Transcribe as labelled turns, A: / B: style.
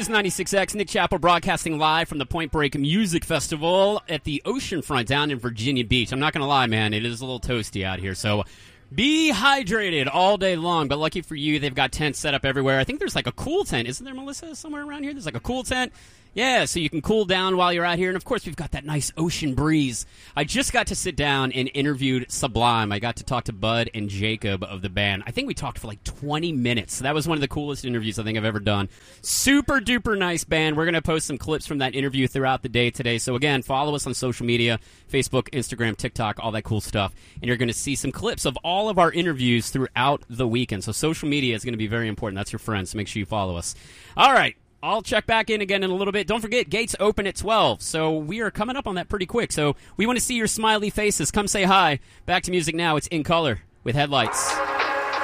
A: is 96X, Nick Chappell broadcasting live from the Point Break Music Festival at the Oceanfront down in Virginia Beach. I'm not going to lie, man, it is a little toasty out here, so be hydrated all day long. But lucky for you, they've got tents set up everywhere. I think there's like a cool tent. Isn't there, Melissa, somewhere around here? There's like a cool tent. Yeah, so you can cool down while you're out here. And, of course, we've got that nice ocean breeze. I just got to sit down and interviewed Sublime. I got to talk to Bud and Jacob of the band. I think we talked for like 20 minutes. So that was one of the coolest interviews I think I've ever done. Super duper nice band. We're going to post some clips from that interview throughout the day today. So, again, follow us on social media, Facebook, Instagram, TikTok, all that cool stuff. And you're going to see some clips of all of our interviews throughout the weekend. So social media is going to be very important. That's your friend, so make sure you follow us. All right. I'll check back in again in a little bit. Don't forget, gates open at 12, so we are coming up on that pretty quick. So we want to see your smiley faces. Come say hi. Back to music now. It's In Color with Headlights.